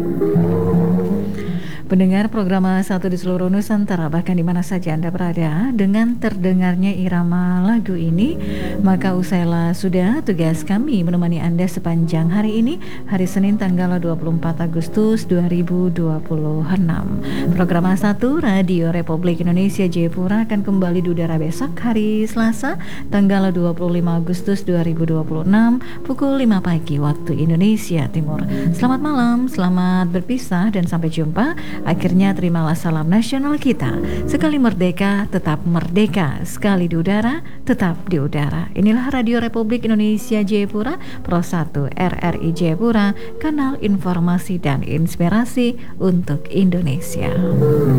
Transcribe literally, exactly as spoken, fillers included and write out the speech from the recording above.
Pendengar program satu di seluruh Nusantara, bahkan di mana saja Anda berada, dengan terdengarnya irama lagu ini, maka usailah sudah tugas kami menemani Anda sepanjang hari ini, hari Senin tanggal dua puluh empat Agustus dua ribu dua puluh enam. Program satu Radio Republik Indonesia Jayapura akan kembali di udara besok hari Selasa tanggal dua puluh lima Agustus dua ribu dua puluh enam pukul lima pagi waktu Indonesia Timur. Selamat malam, selamat berpisah dan sampai jumpa. Akhirnya terimalah salam nasional kita. Sekali merdeka, tetap merdeka. Sekali di udara, tetap di udara. Inilah Radio Republik Indonesia Jayapura, Pro satu R R I Jayapura, kanal informasi dan inspirasi untuk Indonesia.